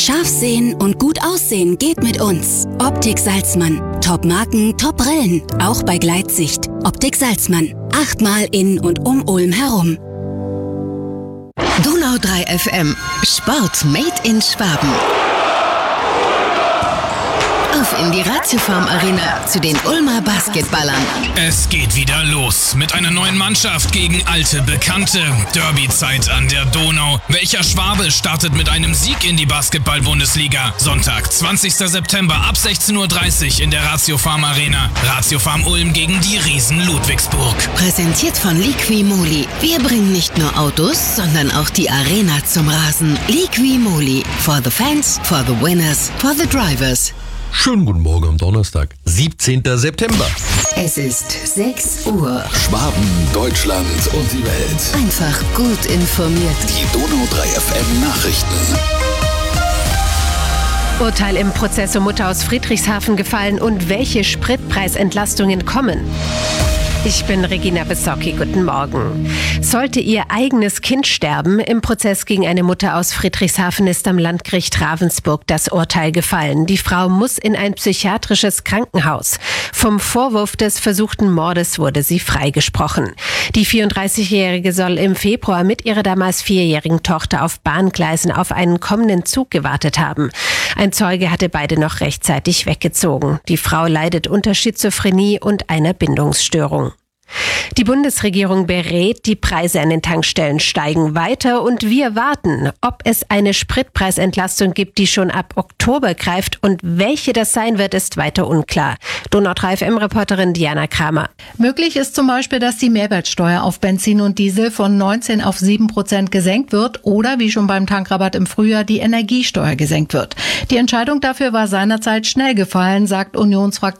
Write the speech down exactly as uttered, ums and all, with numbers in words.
Scharf sehen und gut aussehen geht mit uns. Optik Salzmann. Top-Marken, Top-Brillen. Auch bei Gleitsicht. Optik Salzmann. Achtmal in und um Ulm herum. Donau drei F M. Sport made in Schwaben. Auf in die Ratiofarm Arena zu den Ulmer Basketballern. Es geht wieder los mit einer neuen Mannschaft gegen alte Bekannte. Derby-Zeit an der Donau. Welcher Schwabe startet mit einem Sieg in die Basketball-Bundesliga? Sonntag, zwanzigster September ab sechzehn Uhr dreißig in der Ratiofarm Arena. Ratiofarm Ulm gegen die Riesen Ludwigsburg. Präsentiert von Liqui-Moly. Wir bringen nicht nur Autos, sondern auch die Arena zum Rasen. Liqui-Moly. For the fans, for the winners, for the drivers. Schönen guten Morgen am Donnerstag, siebzehnten September. Es ist sechs Uhr. Schwaben, Deutschland und die Welt. Einfach gut informiert. Die Donau drei F M Nachrichten. Urteil im Prozess um Mutter aus Friedrichshafen gefallen und welche Spritpreisentlastungen kommen. Ich bin Regina Besocki, guten Morgen. Sollte ihr eigenes Kind sterben, im Prozess gegen eine Mutter aus Friedrichshafen ist am Landgericht Ravensburg das Urteil gefallen. Die Frau muss in ein psychiatrisches Krankenhaus. Vom Vorwurf des versuchten Mordes wurde sie freigesprochen. Die vierunddreißigjährige soll im Februar mit ihrer damals vierjährigen Tochter auf Bahngleisen auf einen kommenden Zug gewartet haben. Ein Zeuge hatte beide noch rechtzeitig weggezogen. Die Frau leidet unter Schizophrenie und einer Bindungsstörung. Die Bundesregierung berät, die Preise an den Tankstellen steigen weiter und wir warten, ob es eine Spritpreisentlastung gibt, die schon ab Oktober greift und welche das sein wird, ist weiter unklar. Donau drei F M-Reporterin Diana Kramer. Möglich ist zum Beispiel, dass die Mehrwertsteuer auf Benzin und Diesel von neunzehn auf sieben Prozent gesenkt wird oder wie schon beim Tankrabatt im Frühjahr die Energiesteuer gesenkt wird. Die Entscheidung dafür war seinerzeit schnell gefallen, sagt Unionsfraktion